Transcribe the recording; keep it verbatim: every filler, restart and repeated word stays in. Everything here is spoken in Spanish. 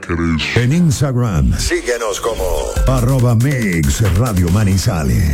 En Instagram, síguenos como arroba Mix Radio Manizales.